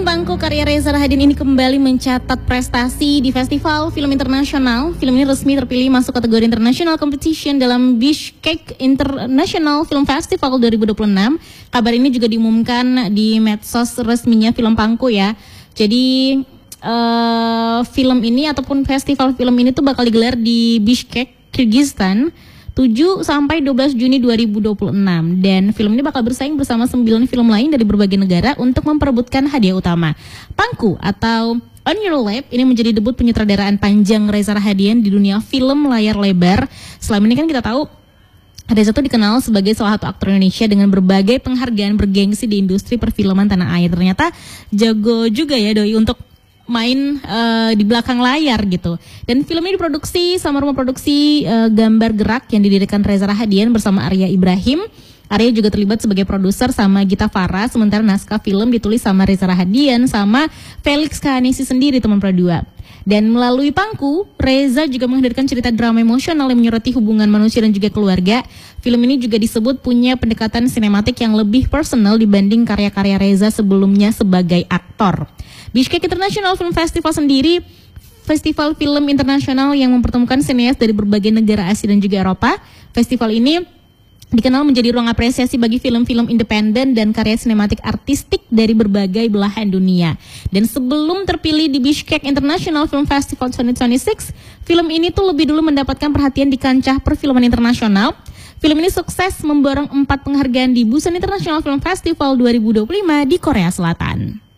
Pangku karya Reza Rahadian ini kembali mencatat prestasi di Festival Film Internasional. Film ini resmi terpilih masuk kategori International Competition dalam Bishkek International Film Festival 2026. Kabar ini juga diumumkan di medsos resminya Film Pangku ya. Jadi film ini ataupun festival film ini tuh bakal digelar di Bishkek, Kyrgyzstan 7 sampai 12 Juni 2026 dan film ini bakal bersaing bersama 9 film lain dari berbagai negara untuk memperebutkan hadiah utama. Pangku atau On Your Lap ini menjadi debut penyutradaraan panjang Reza Rahadian di dunia film layar lebar. Selama ini kan kita tahu Reza tuh dikenal sebagai salah satu aktor Indonesia dengan berbagai penghargaan bergengsi di industri perfilman tanah air. Ternyata jago juga ya doi untuk main di belakang layar gitu. Dan film ini diproduksi sama rumah produksi Gambar Gerak yang didirikan Reza Rahadian bersama Arya Ibrahim. Arya juga terlibat sebagai produser sama Gita Farah, sementara naskah film ditulis sama Reza Rahadian sama Felix Kahanisi sendiri teman berdua. Dan melalui Pangku, Reza juga menghadirkan cerita drama emosional yang menyoroti hubungan manusia dan juga keluarga. Film ini juga disebut punya pendekatan sinematik yang lebih personal dibanding karya-karya Reza sebelumnya sebagai aktor. Bishkek International Film Festival sendiri festival film internasional yang mempertemukan sineas dari berbagai negara Asia dan juga Eropa. Festival ini dikenal menjadi ruang apresiasi bagi film-film independen dan karya sinematik artistik dari berbagai belahan dunia. Dan sebelum terpilih di Bishkek International Film Festival 2026, film ini tuh lebih dulu mendapatkan perhatian di kancah perfilman internasional. Film ini sukses memborong 4 penghargaan di Busan International Film Festival 2025 di Korea Selatan.